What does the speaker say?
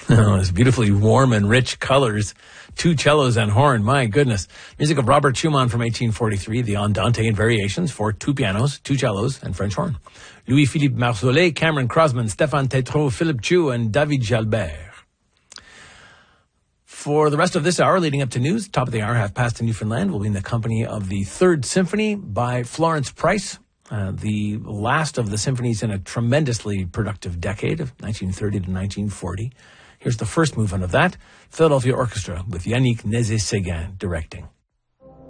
Oh, it's beautifully warm and rich colors. 2 cellos and horn. My goodness. Music of Robert Schumann from 1843. The Andante in Variations for 2 pianos, 2 cellos, and French horn. Louis-Philippe Marsollet, Cameron Crosman, Stéphane Tétrault, Philippe Chu, and David Jalbert. For the rest of this hour, leading up to news, top of the hour, half past in Newfoundland, we'll be in the company of the Third Symphony by Florence Price. The last of the symphonies in a tremendously productive decade of 1930 to 1940. Here's the first movement of that, Philadelphia Orchestra with Yannick Nézet-Séguin directing.